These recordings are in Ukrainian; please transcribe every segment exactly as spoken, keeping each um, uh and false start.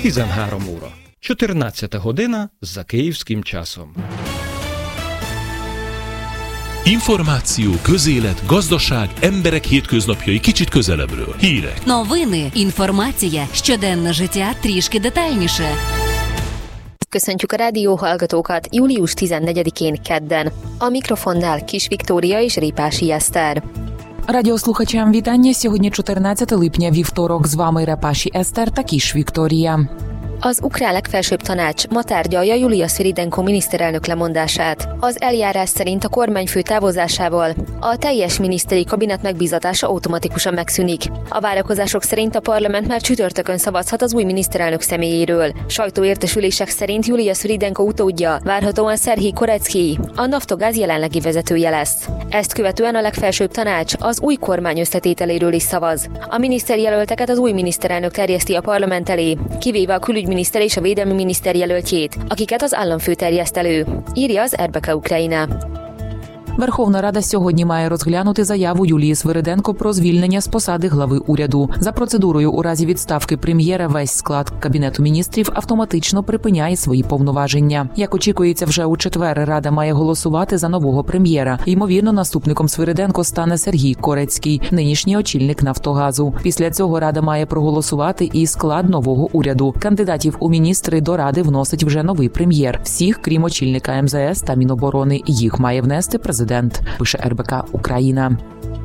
tizenhárom óra. чотирнадцята година за kиївським часом. Információ, közélet, gazdaság, emberek hétköznapjai kicsit közelebbről. Hírek. Новини, інформація, щоденне життя трішки детальніше. Köszöntjük a rádió hallgatókat július tizennegyedikén kedden. A mikrofonnál Kis Viktória és Répási Eszter. Радіослухачам вітання. Сьогодні чотирнадцяте липня, вівторок. З вами Репаші Eszter та Kis Viktória. Az ukrán legfelsőbb tanács ma tárgyalja Julia Sviridenko miniszterelnök lemondását. Az eljárás szerint a kormányfő távozásával a teljes miniszteri kabinet megbízatása automatikusan megszűnik. A várakozások szerint a parlament már csütörtökön szavazhat az új miniszterelnök személyéről. Sajtóértesülések szerint Julia Sviridenko utódja várhatóan Szerhij Korecki, a Naftogáz jelenlegi vezetője lesz. Ezt követően a legfelsőbb tanács az új kormány összetételéről is szavaz. A miniszterjelölteket az új miniszterelnök terjeszti a parlament elé, kivéve a külügy miniszter és a védelmi miniszter jelöltjét, akiket az államfő terjeszt elő, írja az er bé ká Ukrajina. Верховна Рада сьогодні має розглянути заяву Юлії Свириденко про звільнення з посади глави уряду. За процедурою, у разі відставки прем'єра весь склад Кабінету міністрів автоматично припиняє свої повноваження. Як очікується, вже у четвер Рада має голосувати за нового прем'єра. Ймовірно, наступником Свириденко стане Сергій Корецький, нинішній очільник Нафтогазу. Після цього Рада має проголосувати і склад нового уряду. Кандидатів у міністри до Ради вносить вже новий прем'єр. Всіх, крім очільника ем зет ес та Міноборони. Їх має внести президент. Пише ер бе ка Україна.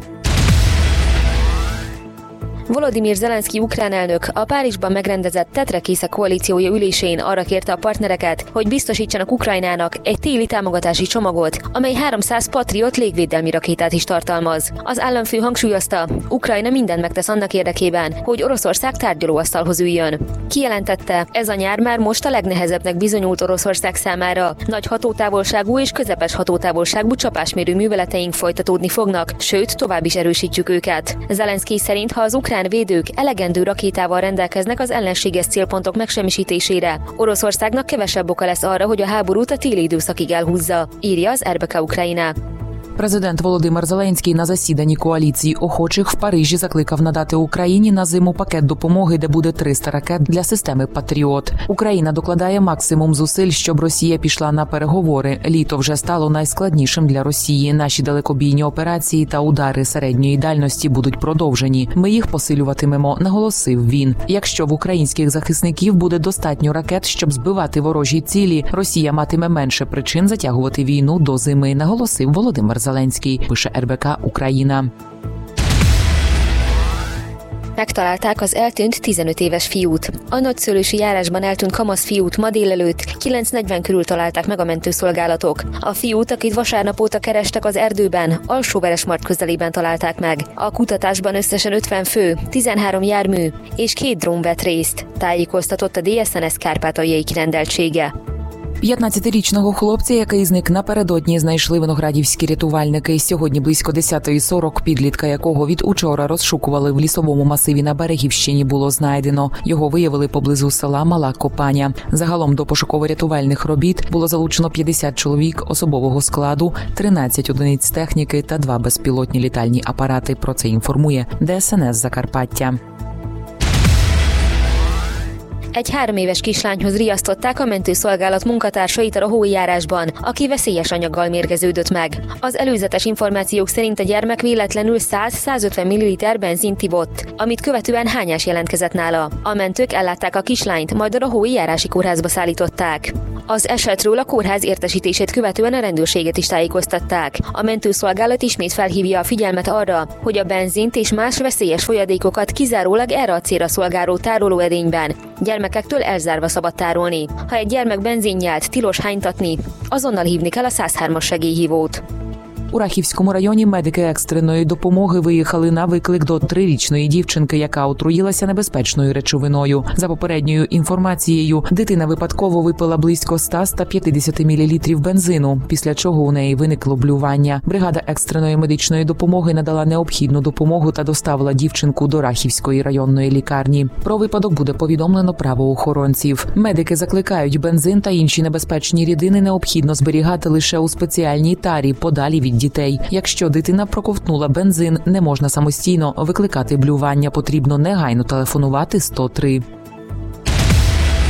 Volodymyr Zelenszky ukrán elnök a Párizsban megrendezett tetrekészek koalíciója ülésén arra kérte a partnereket, hogy biztosítsanak Ukrajnának egy téli támogatási csomagot, amely háromszáz Patriot légvédelmi rakétát is tartalmaz. Az államfő hangsúlyozta, Ukrajna mindent megtesz annak érdekében, hogy Oroszország tárgyalóasztalhoz üljön. Kijelentette, ez a nyár már most a legnehezebbnek bizonyult Oroszország számára. Nagy hatótávolságú és közepes hatótávolságú csapásmérő műveleteink folytatódni fognak, sőt, tovább is erősítjük őket. Zelenszky szerint, ha az ukrán védők elegendő rakétával rendelkeznek az ellenséges célpontok megsemmisítésére, Oroszországnak kevesebb oka lesz arra, hogy a háborút a téli időszakig elhúzza, írja az er bé ká Ukrajina. Президент Володимир Зеленський на засіданні коаліції охочих в Парижі закликав надати Україні на зиму пакет допомоги, де буде триста ракет для системи «Патріот». Україна докладає максимум зусиль, щоб Росія пішла на переговори. Літо вже стало найскладнішим для Росії. Наші далекобійні операції та удари середньої дальності будуть продовжені. Ми їх посилюватимемо, наголосив він. Якщо в українських захисників буде достатньо ракет, щоб збивати ворожі цілі, Росія матиме менше причин затягувати війну до зими, наголосив Володимир Zelenszky, pise er bé ká Ukrajina. Megtalálták az eltűnt tizenöt éves fiút. A nagyszőlősi járásban eltűnt kamasz fiút ma délelőtt kilenc negyven körül találták meg a mentőszolgálatok. A fiút, akit vasárnap óta kerestek az erdőben, Alsóveresmart közelében találták meg. A kutatásban összesen ötven fő, tizenhárom jármű és két drón vett részt, tájékoztatott a dé es en es Kárpátaljai kirendeltsége. п'ятнадцятирічного хлопця, який зник напередодні, знайшли виноградівські рятувальники. Сьогодні близько десята сорок підлітка, якого від учора розшукували в лісовому масиві на Берегівщині, було знайдено. Його виявили поблизу села Мала Копаня. Загалом до пошуково-рятувальних робіт було залучено п'ятдесят чоловік особового складу, тринадцять одиниць техніки та два безпілотні літальні апарати. Про це інформує дé es en es Закарпаття. Egy három éves kislányhoz riasztották a mentőszolgálat munkatársait a rahói járásban, aki veszélyes anyaggal mérgeződött meg. Az előzetes információk szerint a gyermek véletlenül száz-százötven milliliter benzint ivott, amit követően hányás jelentkezett nála. A mentők ellátták a kislányt, majd a rahói járási kórházba szállították. Az esetről a kórház értesítését követően a rendőrséget is tájékoztatták. A mentőszolgálat ismét felhívja a figyelmet arra, hogy a benzint és más veszélyes folyadékokat kizárólag erre a célra szolgáló tárolóedényben gyermekektől elzárva szabad tárolni. Ha egy gyermek benzinnyelt, tilos hánytatni, azonnal hívni kell a száz hármas segélyhívót. У Рахівському районі медики екстреної допомоги виїхали на виклик до трирічної дівчинки, яка отруїлася небезпечною речовиною. За попередньою інформацією, дитина випадково випила близько сто - сто п'ятдесят мілілітрів бензину, після чого у неї виникло блювання. Бригада екстреної медичної допомоги надала необхідну допомогу та доставила дівчинку до Рахівської районної лікарні. Про випадок буде повідомлено правоохоронців. Медики закликають, бензин та інші небезпечні рідини необхідно зберігати лише у спеціальній тарі подалі від дітей. Якщо дитина проковтнула бензин, не можна самостійно викликати блювання, потрібно негайно телефонувати сто три.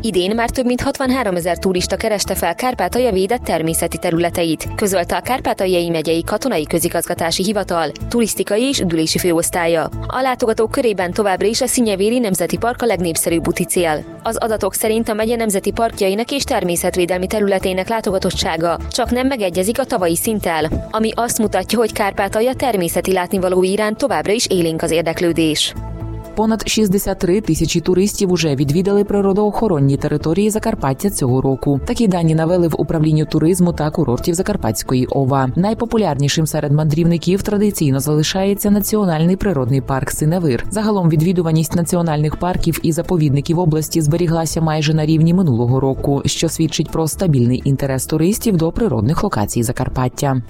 Idén már több mint hatvanháromezer turista kereste fel Kárpátalja védett természeti területeit, közölte a Kárpátaljai megyei katonai közigazgatási hivatal turisztikai és üdülési főosztálya. A látogatók körében továbbra is a Szinyevéri Nemzeti Park a legnépszerűbb úti cél. Az adatok szerint a megye nemzeti parkjainak és természetvédelmi területének látogatottsága csak nem megegyezik a tavalyi szinttel, ami azt mutatja, hogy Kárpátalja természeti látnivaló iránt továbbra is élénk az érdeklődés. Понад шістдесят три тисячі туристів уже відвідали природоохоронні території Закарпаття цього року. Такі дані навели в управлінню туризму та курортів Закарпатської ОВА. Найпопулярнішим серед мандрівників традиційно залишається Національний природний парк Синевир. Загалом відвідуваність національних парків і заповідників області зберіглася майже на рівні минулого року, що свідчить про стабільний інтерес туристів до природних локацій Закарпаття.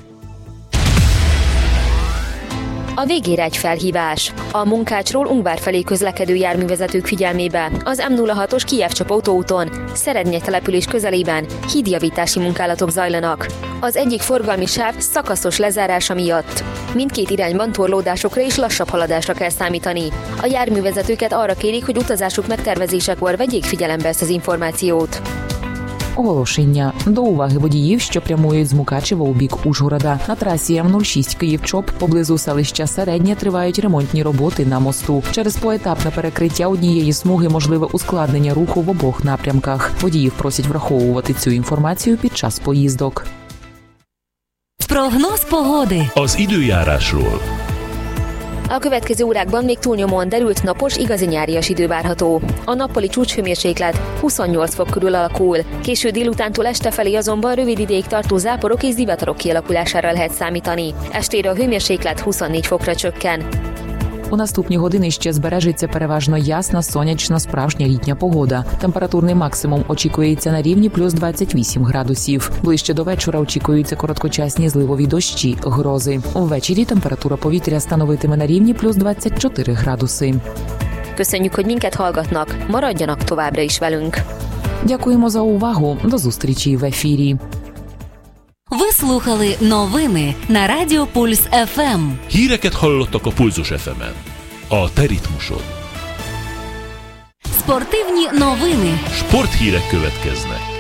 A végére egy felhívás. A Munkácsról Ungvár felé közlekedő járművezetők figyelmébe az M nulla hatos Kijev-Csop autóúton, Szerednye település közelében hídjavítási munkálatok zajlanak. Az egyik forgalmi sáv szakaszos lezárása miatt. Mindkét irányban torlódásokra és lassabb haladásra kell számítani. A járművezetőket arra kérik, hogy utazásuk megtervezésekor vegyék figyelembe ezt az információt. Оголошення. До уваги водіїв, що прямують з Мукачева у бік Ужгорода. На трасі М нуль шість Київ-Чоп поблизу селища Середнє тривають ремонтні роботи на мосту. Через поетапне перекриття однієї смуги можливе ускладнення руху в обох напрямках. Водіїв просять враховувати цю інформацію під час поїздок. Прогноз pogody. Az időjárásról. A következő órákban még túlnyomóan derült napos, igazi nyárias idő várható. A nappali csúcshőmérséklet huszonnyolc fok körül alakul. Késő délutántól este felé azonban rövid ideig tartó záporok és zivatarok kialakulására lehet számítani. Estére a hőmérséklet huszonnégy fokra csökken. У наступні години ще збережеться переважно ясна, сонячна, справжня літня погода. Температурний максимум очікується на рівні плюс двадцять вісім градусів. Ближче до вечора очікуються короткочасні зливові дощі, грози. Ввечері температура повітря становитиме на рівні плюс двадцять чотири градуси. Köszönjük, hogy minket hallgatnak. Maradjanak továbbra is velünk. Дякуємо за увагу. До зустрічі в ефірі. Ви слухали новини на Радіо Пульс еф ем. Híreket hallottak a Pulzus еф емен. A te ritmusod. Спортивні новини. Sporthírek következnek.